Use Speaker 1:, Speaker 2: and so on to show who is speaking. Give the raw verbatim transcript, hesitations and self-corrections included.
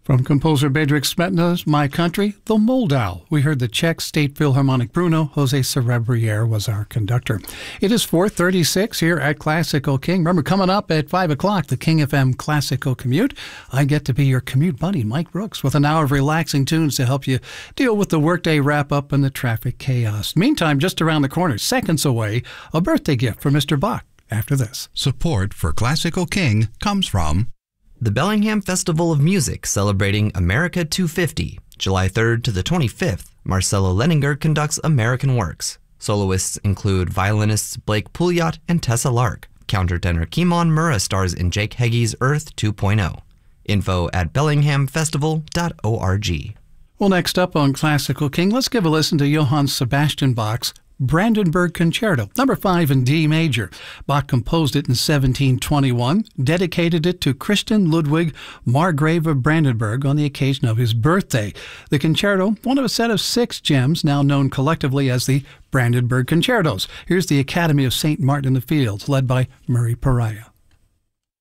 Speaker 1: From composer Bedřich Smetana's My Country, The Moldau. We heard the Czech State Philharmonic Bruno. Jose Cerebriere was our conductor. It is four thirty-six here at Classical King. Remember, coming up at five o'clock, the King F M Classical Commute. I get to be your commute buddy, Mike Brooks, with an hour of relaxing tunes to help you deal with the workday wrap-up and the traffic chaos. Meantime, just around the corner, seconds away, a birthday gift for Mister Bach. After this.
Speaker 2: Support for Classical King comes from
Speaker 3: the Bellingham Festival of Music, celebrating America two fifty. July third to the twenty-fifth, Marcelo Leninger conducts American Works. Soloists include violinists Blake Pouliot and Tessa Lark. Countertenor Kimon Murrah stars in Jake Heggie's Earth two point oh. Info at bellingham festival dot org.
Speaker 1: Well, next up on Classical King, let's give a listen to Johann Sebastian Bach's Brandenburg Concerto, number five in D major. Bach composed it in seventeen twenty-one, dedicated it to Christian Ludwig Margrave of Brandenburg on the occasion of his birthday. The concerto, one of a set of six gems now known collectively as the Brandenburg Concertos. Here's the Academy of Saint Martin in the Fields, led by Murray Pariah.